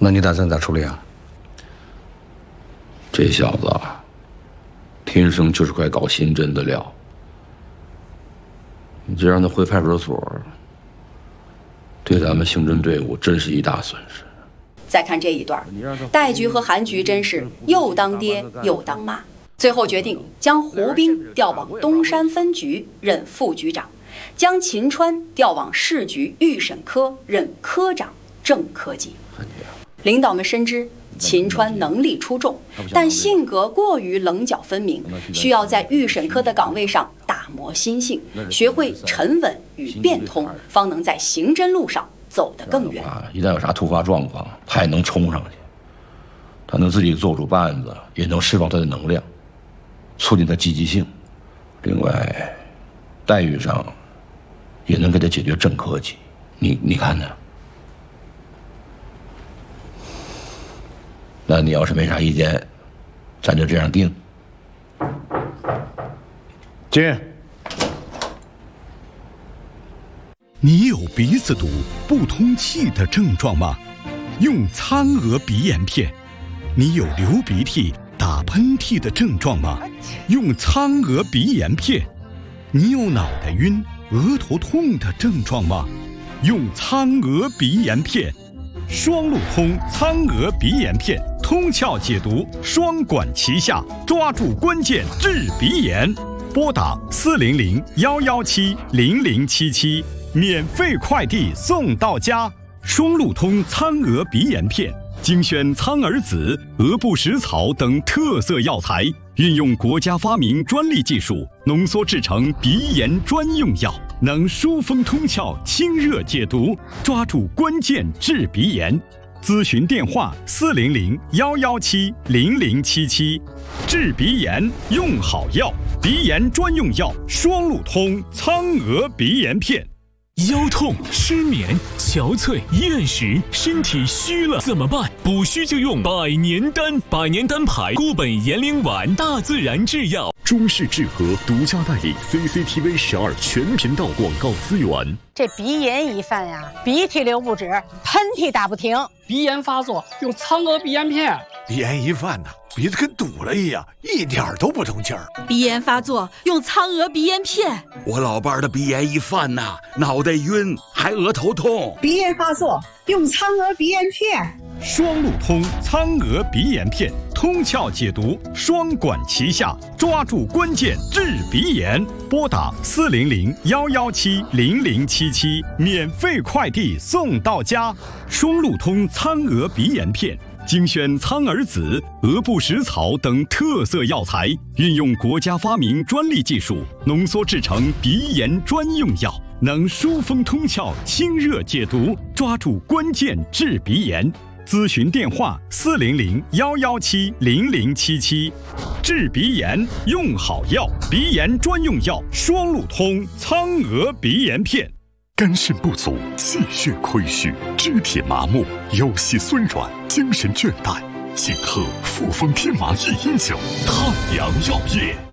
那你打算咋处理啊？ 这小子天生就是块搞刑侦的料。你这让他回派出所，对咱们刑侦队伍真是一大损失。 再看这一段，戴局和韩局真是又当爹又当妈，最后决定将胡兵调往东山分局任副局长，将秦川调往市局预审科任科长，正科级。领导们深知秦川能力出众，但性格过于棱角分明，需要在预审科的岗位上打磨心性，学会沉稳与变通，方能在刑侦路上走得更远。 一旦有啥突发状况，他也能冲上去，他能自己做主办案子，也能释放他的能量，促进他积极性。另外，待遇上也能给他解决正科级。你看呢？那你要是没啥意见，咱就这样定。 进。 你有鼻子堵、不通气的症状吗？用苍娥鼻炎片。你有流鼻涕、打喷嚏的症状吗？用苍娥鼻炎片。你有脑袋晕、额头痛的症状吗？用苍娥鼻炎片。双路通苍娥鼻炎片，通窍解毒，双管齐下，抓住关键治鼻炎。拨打400-117-0077，免费快递送到家。双路通苍娥鼻炎片，精选苍耳子、鹅不食草等特色药材，运用国家发明专利技术，浓缩制成鼻炎专用药，能疏风通窍、清热解毒，抓住关键治鼻炎。咨询电话400-117-0077。治鼻炎用好药，鼻炎专用药双路通苍娥鼻炎片。 腰痛、失眠、憔悴、厌食，身体虚了怎么办？补虚就用百年丹，百年丹牌固本延龄丸，大自然制药。 中式制和独家代理 CCTV 12全频道广告资源。 这鼻炎一犯呀，鼻涕流不止，喷嚏打不停。 鼻炎发作用苍娥鼻炎片。 鼻炎一犯呐，鼻子跟堵了一样，一点都不通气儿。 鼻炎发作用苍娥鼻炎片。 我老伴儿的鼻炎一犯呐，脑袋晕，还额头痛。 鼻炎发作用苍娥鼻炎片。 双路通苍娥鼻炎片，通窍解毒，双管齐下，抓住关键治鼻炎。拨打400-117-0077，免费快递送到家。双路通苍娥鼻炎片，精选苍耳子、鹅不食草等特色药材，运用国家发明专利技术，浓缩制成鼻炎专用药，能疏风通窍、清热解毒，抓住关键治鼻炎。咨询电话400-117-0077。治鼻炎用好药，鼻炎专用药双路通苍娥鼻炎片。 肝肾不足、气血亏虚、肢体麻木、腰膝酸软、精神倦怠，请喝复方天麻119太阳药业。